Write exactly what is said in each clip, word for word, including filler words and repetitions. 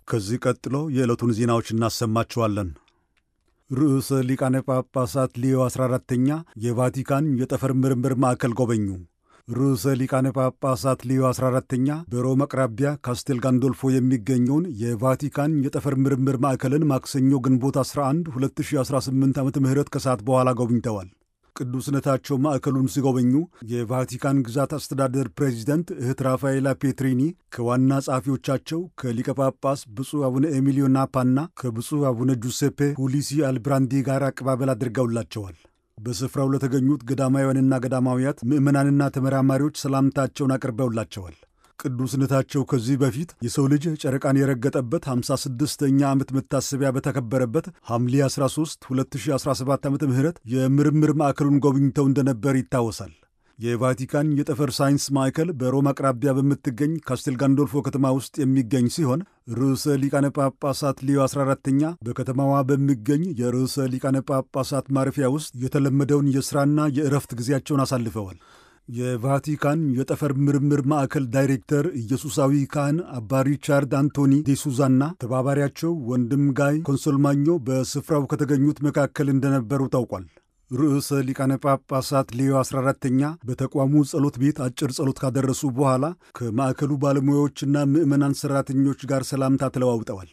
ከዚህ ቀጥሎ የዕለቱን ዜናዎች እናሰማችኋለን። ርዕሰ ሊቃነ ጳጳሳት ሊዮ አስራ አራተኛ የቫቲካን የጠፈር ምርምር ማዕከል ጎበኙ። ርዕሰ ሊቃነ ጳጳሳት ሊዮ አስራ አራተኛ በሮም አቅራቢያ ካስቴል ጋንዶልፎ የሚገኘውን የቫቲካን የጠፈር ምርምር ማዕከልን ማክሰኞ ግንቦት አስራ አንድ ሁለት ሺህ አስራ ስምንት ዓመተ ምህረት ከሰዓት በኋላ ጎብኝተዋል። ቅዱስነታቸው ማዕከሉን ሲጎበኙ የቫቲካን ግዛት አስተዳደር ፕሬዚደንት እህት ራፋኤላ ፔትሪኒ ከዋና ጸሐፊዎቻቸው ከሊቀ ጳጳስ ብፁዕ አቡነ ኤሚሊዮ ናፓና ከብፁዕ አቡነ ጁሴፔ ፑሊሲ አልብራንዲ ጋር አቀባበል አድርገውላቸዋል። በስፍራው ለተገኙት ገዳማውያንና ገዳማውያት ምዕመናንና ተመራማሪዎች ሰላምታቸውን አቅርበውላቸዋል። ቅዱስነታቸው ከዚህ በፊት የሰው ልጅ ጨረቃን የረገጠበት ሃምሳ ስድስተኛ ዓመት መታሰቢያ በተከበረበት ሐምሌ አስራ ሦስት ሁለት ሺህ አስራ ሰባት ዓመተ ምህረት የምርምር ማዕከሉን ጎብኝተው እንደነበር ይታወሳል። የቫቲካን የጠፈር ሳይንስ ማዕከል በሮም አቅራቢያ በምትገኝ ካስቴል ጋንዶልፎ ከተማ ውስጥ የሚገኝ ሲሆን ርዕሰ ሊቃነ ጳጳሳት ሊዮ አስራ አራተኛ በከተማዋ በሚገኝ የርዕሰ ሊቃነ ጳጳሳት ማረፊያ ውስጥ የተለመደውን የሥራና የእረፍት ጊዜያቸውን አሳልፈዋል። የቫቲካን የጠፈር ምርምር ማዕከል ዳይሬክተር ኢየሱሳዊ ካህን አባ ሪቻርድ አንቶኒ ዴሱዛና ተባባሪያቸው ወንድም ጋይ ኮንሶልማኞ በስፍራው ከተገኙት መካከል እንደነበሩ ታውቋል። ርዕሰ ሊቃነ ጳጳሳት ሊዮ አስራ አራተኛ በተቋሙ ጸሎት ቤት አጭር ጸሎት ካደረሱ በኋላ ከማዕከሉ ባለሙያዎችና ምዕመናን ሠራተኞች ጋር ሰላምታ ተለዋውጠዋል።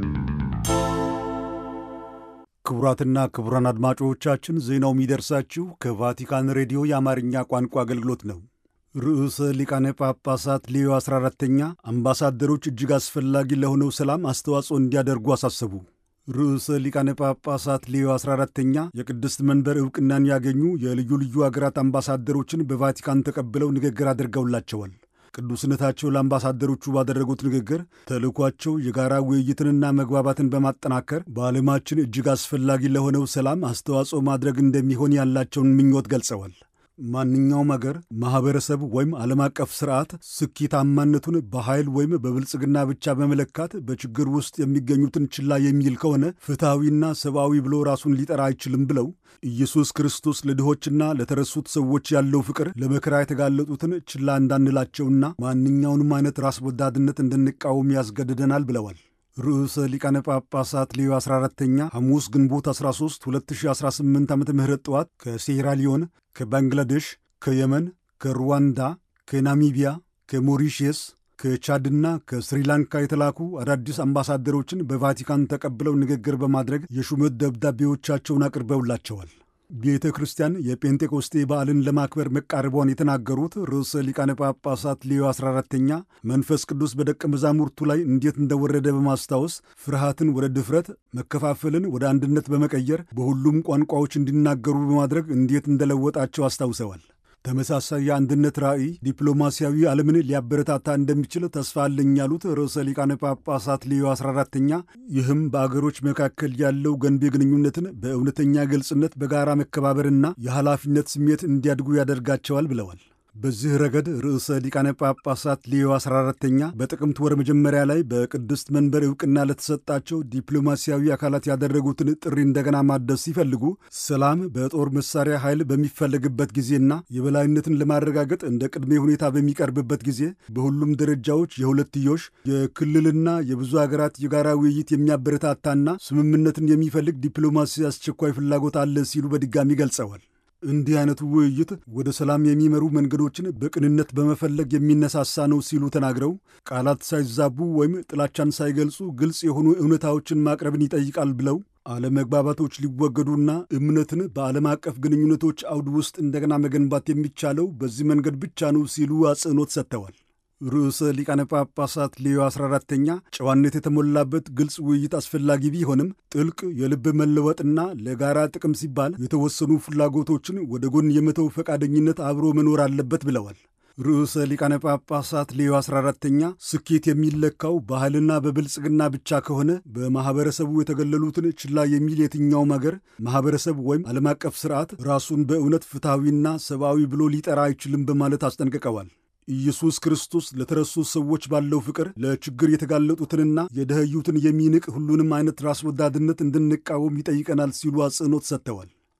ክቡራትና ክቡራን አድማጮቻችን ዜናው የሚደርሳችሁ ከቫቲካን ሬዲዮ የአማርኛ ቋንቋ አገልግሎት ነው። ርዕሰ ሊቃነ ጳጳሳት ሊዮ አስራ አራተኛ አምባሳደሮች እጅግ አስፈላጊ ለሆነው ሰላም አስተዋጽኦ እንዲያደርጉ አሳሰቡ። ርዕሰ ሊቃነ ጳጳሳት ሊዮ አስራ አራተኛ የቅድስት መንበር ዕውቅናን ያገኙ የልዩ ልዩ አገራት አምባሳደሮችን በቫቲካን ተቀብለው ንግግር አድርገውላቸዋል። ቅዱስነታቸው ለአምባሳደሮቹ ባደረጉት ንግግር ተልእኳቸው የጋራ ውይይትንና መግባባትን በማጠናከር በዓለማችን እጅግ አስፈላጊ ለሆነው ሰላም አስተዋጽኦ ማድረግ እንደሚሆን ያላቸውን ምኞት ገልጸዋል። ማንኛውም አገር፣ ማኅበረሰብ ወይም ዓለም አቀፍ ሥርዓት ስኬታማነቱን በኃይል ወይም በብልጽግና ብቻ በመለካት በችግር ውስጥ የሚገኙትን ችላ የሚል ከሆነ ፍትሐዊና ሰብአዊ ብሎ ራሱን ሊጠራ አይችልም ብለው ኢየሱስ ክርስቶስ ለድሆችና ለተረሱት ሰዎች ያለው ፍቅር ለመከራ የተጋለጡትን ችላ እንዳንላቸውና ማንኛውንም አይነት ራስ ወዳድነት እንድንቃወም ያስገድደናል ብለዋል። ርዕሰ ሊቃነ ጳጳሳት ሊዮ አስራ አራተኛ ሐሙስ ግንቦት አስራ ሦስት ሁለት ሺህ አስራ ስምንት ዓመተ ምህረት ጠዋት ከሴራሊዮን፣ ከባንግላዴሽ፣ ከየመን፣ ከሩዋንዳ፣ ከናሚቢያ፣ ከሞሪሼስ፣ ከቻድና ከስሪላንካ የተላኩ አዳዲስ አምባሳደሮችን በቫቲካን ተቀብለው ንግግር በማድረግ የሹመት ደብዳቤዎቻቸውን አቅርበውላቸዋል። ቤተ ክርስቲያን የጴንጤቆስቴ በዓልን ለማክበር መቃረቧን የተናገሩት ርዕሰ ሊቃነ ጳጳሳት ሊዮ አስራ አራተኛ መንፈስ ቅዱስ በደቀ መዛሙርቱ ላይ እንዴት እንደወረደ በማስታወስ ፍርሃትን ወደ ድፍረት፣ መከፋፈልን ወደ አንድነት በመቀየር በሁሉም ቋንቋዎች እንዲናገሩ በማድረግ እንዴት እንደለወጣቸው አስታውሰዋል። ተመሳሳይ የአንድነት ራዕይ ዲፕሎማሲያዊ ዓለምን ሊያበረታታ እንደሚችል ተስፋ አለኝ ያሉት ርዕሰ ሊቃነ ጳጳሳት ሊዮ አስራ አራተኛ ይህም በአገሮች መካከል ያለው ገንቢ ግንኙነትን በእውነተኛ ግልጽነት፣ በጋራ መከባበርና የኃላፊነት ስሜት እንዲያድጉ ያደርጋቸዋል ብለዋል። በዚህ ረገድ ርዕሰ ሊቃነ ጳጳሳት ሊዮ አስራ አራተኛ በጥቅምት ወር መጀመሪያ ላይ በቅድስት መንበር ዕውቅና ለተሰጣቸው ዲፕሎማሲያዊ አካላት ያደረጉትን ጥሪ እንደገና ማደስ ሲፈልጉ ሰላም በጦር መሳሪያ ኃይል በሚፈለግበት ጊዜና የበላይነትን ለማረጋገጥ እንደ ቅድመ ሁኔታ በሚቀርብበት ጊዜ በሁሉም ደረጃዎች የሁለትዮሽ የክልልና የብዙ አገራት የጋራ ውይይት የሚያበረታታና ስምምነትን የሚፈልግ ዲፕሎማሲ አስቸኳይ ፍላጎት አለ ሲሉ በድጋሚ ገልጸዋል። እንዲህ አይነቱ ውይይት ወደ ሰላም የሚመሩ መንገዶችን በቅንነት በመፈለግ የሚነሳሳ ነው ሲሉ ተናግረው ቃላት ሳይዛቡ ወይም ጥላቻን ሳይገልጹ ግልጽ የሆኑ እውነታዎችን ማቅረብን ይጠይቃል ብለው አለመግባባቶች ሊወገዱና እምነትን በዓለም አቀፍ ግንኙነቶች አውድ ውስጥ እንደገና መገንባት የሚቻለው በዚህ መንገድ ብቻ ነው ሲሉ አጽንኦት ሰጥተዋል። ርዕሰ ሊቃነ ጳጳሳት ሊዮ አስራ አራተኛ ጨዋነት የተሞላበት ግልጽ ውይይት አስፈላጊ ቢሆንም ጥልቅ የልብ መለወጥና ለጋራ ጥቅም ሲባል የተወሰኑ ፍላጎቶችን ወደ ጎን የመተው ፈቃደኝነት አብሮ መኖር አለበት ብለዋል። ርዕሰ ሊቃነ ጳጳሳት ሊዮ አስራ አራተኛ ስኬት የሚለካው በኃይልና በብልጽግና ብቻ ከሆነ በማኅበረሰቡ የተገለሉትን ችላ የሚል የትኛውም አገር፣ ማኅበረሰብ ወይም ዓለም አቀፍ ሥርዓት ራሱን በእውነት ፍትሐዊና ሰብአዊ ብሎ ሊጠራ አይችልም በማለት አስጠንቅቀዋል። ኢየሱስ ክርስቶስ ለተረሱ ሰዎች ባለው ፍቅር ለችግር የተጋለጡትንና የደኸዩትን የሚንቅ ሁሉንም አይነት ራስ ወዳድነት እንድንቃወም ይጠይቀናል ሲሉ አጽንኦት ሰጥተዋል።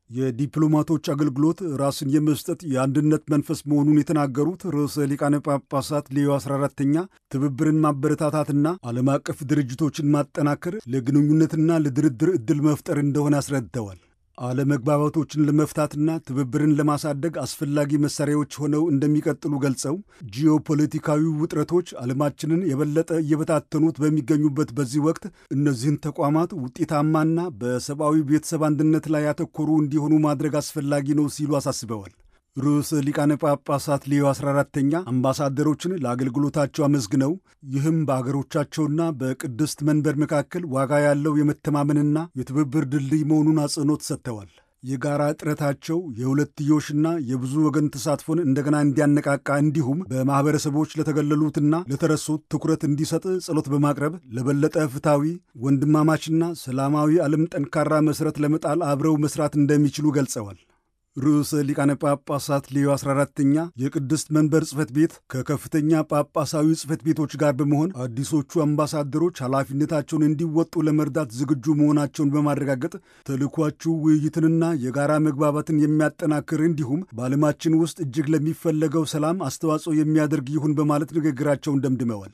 የዲፕሎማቶች አገልግሎት ራስን የመስጠት የአንድነት መንፈስ መሆኑን የተናገሩት ርዕሰ ሊቃነ ጳጳሳት ሌዮ አስራ አራተኛ ትብብርን ማበረታታትና ዓለም አቀፍ ድርጅቶችን ማጠናከር ለግንኙነትና ለድርድር ዕድል መፍጠር እንደሆነ አስረድተዋል። አለመግባባቶችን ለመፍታትና ትብብርን ለማሳደግ አስፈላጊ መሳሪያዎች ሆነው እንደሚቀጥሉ ገልጸው ጂኦፖለቲካዊ ውጥረቶች ዓለማችንን የበለጠ እየበታተኑት በሚገኙበት በዚህ ወቅት እነዚህን ተቋማት ውጤታማና በሰብአዊ ቤተሰብ አንድነት ላይ ያተኮሩ እንዲሆኑ ማድረግ አስፈላጊ ነው ሲሉ አሳስበዋል። ርዕሰ ሊቃነ ጳጳሳት ሌዮ አስራ አራተኛ አምባሳደሮችን ለአገልግሎታቸው አመስግነው ይህም በአገሮቻቸውና በቅድስት መንበር መካከል ዋጋ ያለው የመተማመንና የትብብር ድልድይ መሆኑን አጽንኦት ሰጥተዋል። የጋራ ጥረታቸው የሁለትዮሽና የብዙ ወገን ተሳትፎን እንደገና እንዲያነቃቃ እንዲሁም በማኅበረሰቦች ለተገለሉትና ለተረሱት ትኩረት እንዲሰጥ ጸሎት በማቅረብ ለበለጠ ፍትሐዊ፣ ወንድማማችና ሰላማዊ ዓለም ጠንካራ መሠረት ለመጣል አብረው መሥራት እንደሚችሉ ገልጸዋል። ርዕሰ ሊቃነ ጳጳሳት ሌዮ አስራ አራተኛ የቅድስት መንበር ጽሕፈት ቤት ከከፍተኛ ጳጳሳዊ ጽሕፈት ቤቶች ጋር በመሆን አዲሶቹ አምባሳደሮች ኃላፊነታቸውን እንዲወጡ ለመርዳት ዝግጁ መሆናቸውን በማረጋገጥ ተልዕኳችሁ ውይይትንና የጋራ መግባባትን የሚያጠናክር እንዲሁም በዓለማችን ውስጥ እጅግ ለሚፈለገው ሰላም አስተዋጽኦ የሚያደርግ ይሁን በማለት ንግግራቸውን ደምድመዋል።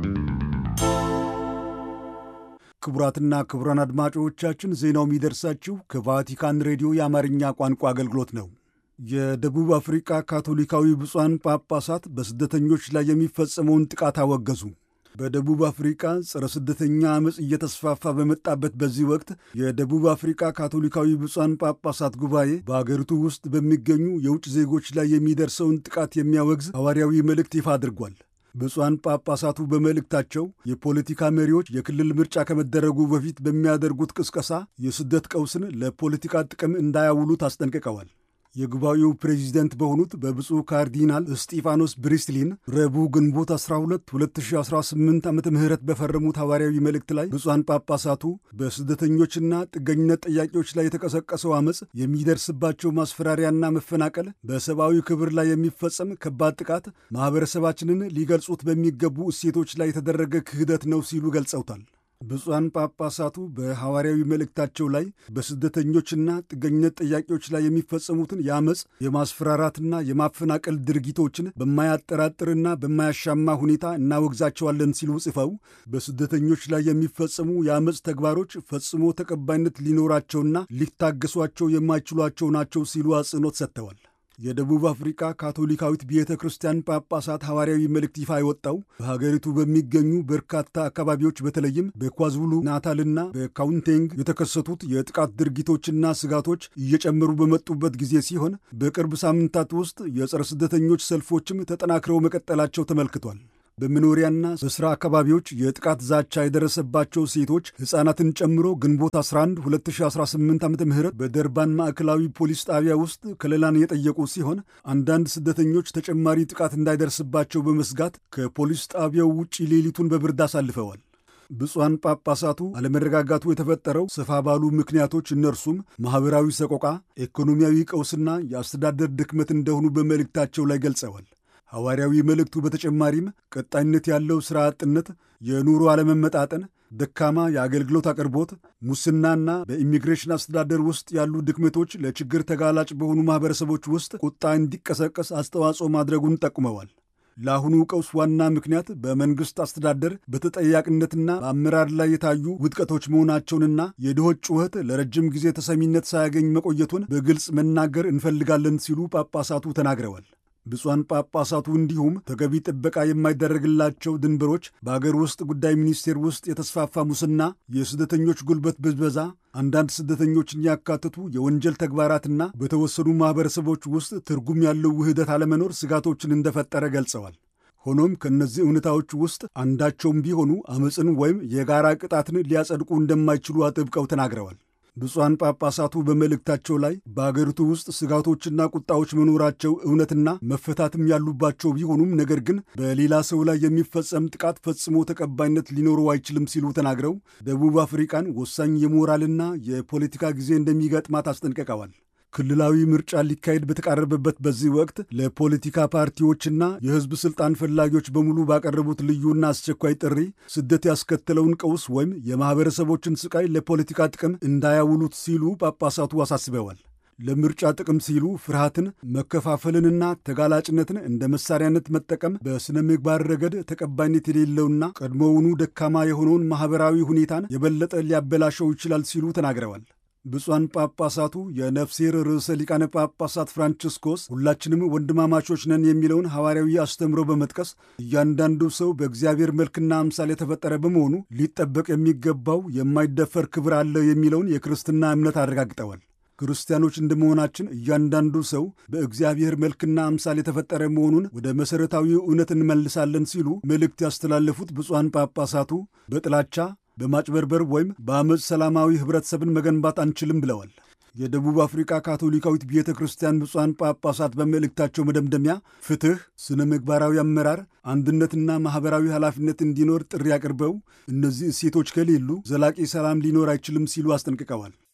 ክቡራትና ክቡራን አድማጮቻችን ዜናው የሚደርሳችሁ ከቫቲካን ሬዲዮ የአማርኛ ቋንቋ አገልግሎት ነው። የደቡብ አፍሪካ ካቶሊካዊ ብፁዓን ጳጳሳት በስደተኞች ላይ የሚፈጸመውን ጥቃት አወገዙ። በደቡብ አፍሪካ ጸረ ስደተኛ ዓመፅ እየተስፋፋ በመጣበት በዚህ ወቅት የደቡብ አፍሪካ ካቶሊካዊ ብፁዓን ጳጳሳት ጉባኤ በአገሪቱ ውስጥ በሚገኙ የውጭ ዜጎች ላይ የሚደርሰውን ጥቃት የሚያወግዝ ሐዋርያዊ መልእክት ይፋ አድርጓል። ብፁዓን ጳጳሳቱ በመልእክታቸው የፖለቲካ መሪዎች የክልል ምርጫ ከመደረጉ በፊት በሚያደርጉት ቅስቀሳ የስደት ቀውስን ለፖለቲካ ጥቅም እንዳያውሉት አስጠንቅቀዋል። የጉባኤው ፕሬዚደንት በሆኑት በብፁዕ ካርዲናል እስጢፋኖስ ብሪስሊን ረቡዕ ግንቦት አስራ ሁለት ሁለት ሺህ አስራ ስምንት ዓመተ ምህረት በፈረሙት ሐዋርያዊ መልእክት ላይ ብፁዓን ጳጳሳቱ በስደተኞችና ጥገኝነት ጥያቄዎች ላይ የተቀሰቀሰው ዓመፅ፣ የሚደርስባቸው ማስፈራሪያና መፈናቀል፣ በሰብአዊ ክብር ላይ የሚፈጸም ከባድ ጥቃት ማኅበረሰባችንን ሊገልጹት በሚገቡ እሴቶች ላይ የተደረገ ክህደት ነው ሲሉ ገልጸውታል። ብፁዓን ጳጳሳቱ በሐዋርያዊ መልእክታቸው ላይ በስደተኞችና ጥገኝነት ጥያቄዎች ላይ የሚፈጸሙትን የአመፅ የማስፈራራትና የማፈናቀል ድርጊቶችን በማያጠራጥርና በማያሻማ ሁኔታ እናወግዛቸዋለን ሲሉ ጽፈው በስደተኞች ላይ የሚፈጸሙ የአመፅ ተግባሮች ፈጽሞ ተቀባይነት ሊኖራቸውና ሊታገሷቸው የማይችሏቸው ናቸው ሲሉ አጽንኦት ሰጥተዋል። የደቡብ አፍሪካ ካቶሊካዊት ቤተ ክርስቲያን ጳጳሳት ሐዋርያዊ መልእክት ይፋ የወጣው በሀገሪቱ በሚገኙ በርካታ አካባቢዎች በተለይም በኳዙሉ ናታልና በካውንቴንግ የተከሰቱት የጥቃት ድርጊቶችና ስጋቶች እየጨመሩ በመጡበት ጊዜ ሲሆን በቅርብ ሳምንታት ውስጥ የጸረ ስደተኞች ሰልፎችም ተጠናክረው መቀጠላቸው ተመልክቷል። በመኖሪያና በሥራ አካባቢዎች የጥቃት ዛቻ የደረሰባቸው ሴቶች ሕፃናትን ጨምሮ ግንቦት አስራ አንድ ሁለት ሺህ አስራ ስምንት ዓመተ ምህረት በደርባን ማዕከላዊ ፖሊስ ጣቢያ ውስጥ ከለላን የጠየቁ ሲሆን አንዳንድ ስደተኞች ተጨማሪ ጥቃት እንዳይደርስባቸው በመስጋት ከፖሊስ ጣቢያው ውጪ ሌሊቱን በብርድ አሳልፈዋል። ብፁዓን ጳጳሳቱ አለመረጋጋቱ የተፈጠረው ሰፋ ባሉ ምክንያቶች እነርሱም ማኅበራዊ ሰቆቃ፣ ኢኮኖሚያዊ ቀውስና የአስተዳደር ድክመት እንደሆኑ በመልእክታቸው ላይ ገልጸዋል። ሐዋርያዊ መልእክቱ በተጨማሪም ቀጣይነት ያለው ሥራ አጥነት፣ የኑሮ አለመመጣጠን፣ ደካማ የአገልግሎት አቅርቦት፣ ሙስናና በኢሚግሬሽን አስተዳደር ውስጥ ያሉ ድክመቶች ለችግር ተጋላጭ በሆኑ ማኅበረሰቦች ውስጥ ቁጣ እንዲቀሰቀስ አስተዋጽኦ ማድረጉን ጠቁመዋል። ለአሁኑ ቀውስ ዋና ምክንያት በመንግሥት አስተዳደር በተጠያቂነትና በአመራር ላይ የታዩ ውድቀቶች መሆናቸውንና የድሆች ጩኸት ለረጅም ጊዜ ተሰሚነት ሳያገኝ መቆየቱን በግልጽ መናገር እንፈልጋለን ሲሉ ጳጳሳቱ ተናግረዋል። ብፁዓን ጳጳሳቱ እንዲሁም ተገቢ ጥበቃ የማይደረግላቸው ድንበሮች፣ በአገር ውስጥ ጉዳይ ሚኒስቴር ውስጥ የተስፋፋ ሙስና፣ የስደተኞች ጉልበት ብዝበዛ፣ አንዳንድ ስደተኞችን ያካተቱ የወንጀል ተግባራትና በተወሰኑ ማኅበረሰቦች ውስጥ ትርጉም ያለው ውህደት አለመኖር ስጋቶችን እንደፈጠረ ገልጸዋል። ሆኖም ከእነዚህ እውነታዎች ውስጥ አንዳቸውም ቢሆኑ አመፅን ወይም የጋራ ቅጣትን ሊያጸድቁ እንደማይችሉ አጥብቀው ተናግረዋል። ብፁዓን ጳጳሳቱ በመልእክታቸው ላይ በአገሪቱ ውስጥ ስጋቶችና ቁጣዎች መኖራቸው እውነትና መፈታትም ያሉባቸው ቢሆኑም ነገር ግን በሌላ ሰው ላይ የሚፈጸም ጥቃት ፈጽሞ ተቀባይነት ሊኖረው አይችልም ሲሉ ተናግረው ደቡብ አፍሪካን ወሳኝ የሞራልና የፖለቲካ ጊዜ እንደሚገጥማት አስጠንቅቀዋል። ክልላዊ ምርጫ ሊካሄድ በተቃረበበት በዚህ ወቅት ለፖለቲካ ፓርቲዎችና የሕዝብ ሥልጣን ፈላጊዎች በሙሉ ባቀረቡት ልዩና አስቸኳይ ጥሪ ስደት ያስከተለውን ቀውስ ወይም የማኅበረሰቦችን ስቃይ ለፖለቲካ ጥቅም እንዳያውሉት ሲሉ ጳጳሳቱ አሳስበዋል። ለምርጫ ጥቅም ሲሉ ፍርሃትን፣ መከፋፈልንና ተጋላጭነትን እንደ መሳሪያነት መጠቀም በሥነ ምግባር ረገድ ተቀባይነት የሌለውና ቀድሞውኑ ደካማ የሆነውን ማኅበራዊ ሁኔታን የበለጠ ሊያበላሸው ይችላል ሲሉ ተናግረዋል። ብፁዓን ጳጳሳቱ የነፍሴር ርዕሰ ሊቃነ ጳጳሳት ፍራንቺስኮስ ሁላችንም ወንድማማቾች ነን የሚለውን ሐዋርያዊ አስተምሮ በመጥቀስ እያንዳንዱ ሰው በእግዚአብሔር መልክና አምሳል የተፈጠረ በመሆኑ ሊጠበቅ የሚገባው የማይደፈር ክብር አለ የሚለውን የክርስትና እምነት አረጋግጠዋል። ክርስቲያኖች እንደመሆናችን እያንዳንዱ ሰው በእግዚአብሔር መልክና አምሳል የተፈጠረ መሆኑን ወደ መሠረታዊ እውነት እንመልሳለን ሲሉ መልእክት ያስተላለፉት ብፁዓን ጳጳሳቱ በጥላቻ በማጭበርበር ወይም በአመፅ ሰላማዊ ኅብረተሰብን መገንባት አንችልም ብለዋል። የደቡብ አፍሪካ ካቶሊካዊት ቤተ ክርስቲያን ብፁዓን ጳጳሳት በመልእክታቸው መደምደሚያ ፍትሕ፣ ስነ ምግባራዊ አመራር፣ አንድነትና ማኅበራዊ ኃላፊነት እንዲኖር ጥሪ አቅርበው እነዚህ እሴቶች ከሌሉ ዘላቂ ሰላም ሊኖር አይችልም ሲሉ አስጠንቅቀዋል።